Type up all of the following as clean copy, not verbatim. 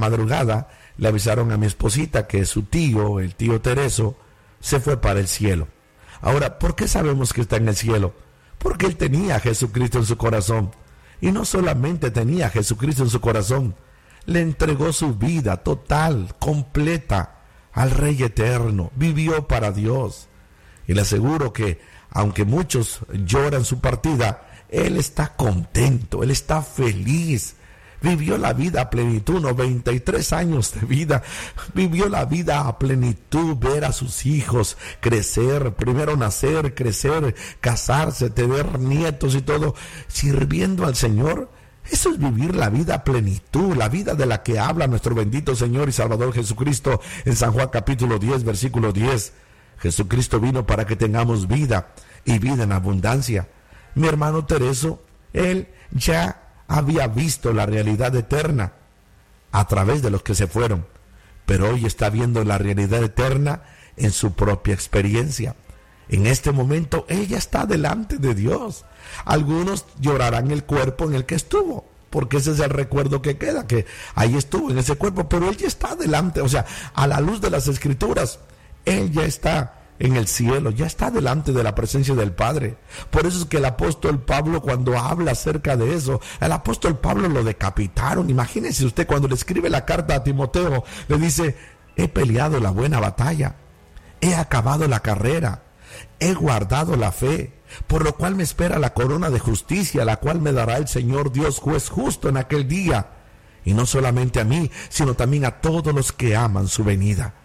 madrugada le avisaron a mi esposita que su tío, el tío Tereso, se fue para el cielo. Ahora, ¿por qué sabemos que está en el cielo? Porque él tenía a Jesucristo en su corazón. Y no solamente tenía a Jesucristo en su corazón, le entregó su vida total, completa, al Rey Eterno. Vivió para Dios. Y le aseguro que, aunque muchos lloran su partida, él está contento, él está feliz. Vivió la vida a plenitud, 93 años de vida. Vivió la vida a plenitud, ver a sus hijos crecer, primero nacer, crecer, casarse, tener nietos y todo, sirviendo al Señor. Eso es vivir la vida a plenitud, la vida de la que habla nuestro bendito Señor y Salvador Jesucristo en San Juan capítulo 10, versículo 10. Jesucristo vino para que tengamos vida y vida en abundancia. Mi hermano Tereso, él ya había visto la realidad eterna a través de los que se fueron, pero hoy está viendo la realidad eterna en su propia experiencia. En este momento ella está delante de Dios. Algunos llorarán el cuerpo en el que estuvo, porque ese es el recuerdo que queda, que ahí estuvo en ese cuerpo, pero él ya está delante, o sea, a la luz de las Escrituras, él ya está en el cielo, ya está delante de la presencia del Padre. Por eso es que el apóstol Pablo, cuando habla acerca de eso, el apóstol Pablo lo decapitaron. Imagínense usted, cuando le escribe la carta a Timoteo, le dice: he peleado la buena batalla, he acabado la carrera, he guardado la fe, por lo cual me espera la corona de justicia, la cual me dará el Señor Dios juez justo en aquel día, y no solamente a mí, sino también a todos los que aman su venida.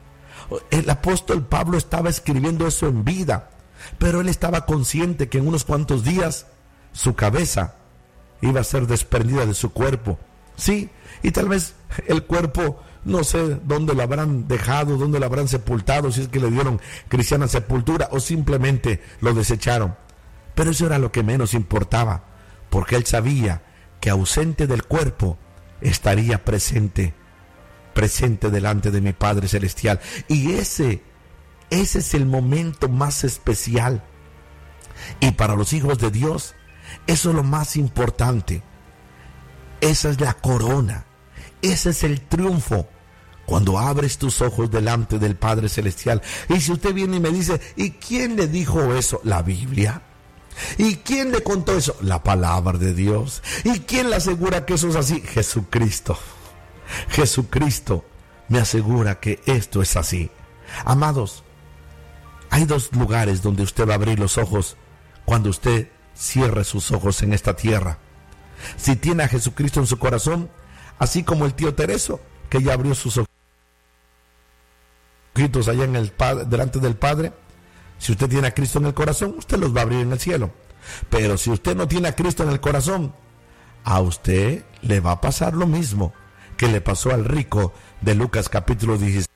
El apóstol Pablo estaba escribiendo eso en vida, pero él estaba consciente que en unos cuantos días su cabeza iba a ser desprendida de su cuerpo. Sí, y tal vez el cuerpo, no sé dónde lo habrán dejado, dónde lo habrán sepultado, si es que le dieron cristiana sepultura o simplemente lo desecharon. Pero eso era lo que menos importaba, porque él sabía que ausente del cuerpo estaría presente delante de mi Padre Celestial. Y ese es el momento más especial. Y para los hijos de Dios, eso es lo más importante. Esa es la corona. Ese es el triunfo. Cuando abres tus ojos delante del Padre Celestial. Y si usted viene y me dice: ¿y quién le dijo eso? La Biblia. ¿Y quién le contó eso? La palabra de Dios. ¿Y quién le asegura que eso es así? Jesucristo. Jesucristo me asegura que esto es así. Amados, hay dos lugares donde usted va a abrir los ojos cuando usted cierre sus ojos en esta tierra. Si tiene a Jesucristo en su corazón, así como el tío Tereso, que ya abrió sus ojitos allá en delante del Padre. Si usted tiene a Cristo en el corazón, usted los va a abrir en el cielo. Pero si usted no tiene a Cristo en el corazón, a usted le va a pasar lo mismo que le pasó al rico de Lucas capítulo 16.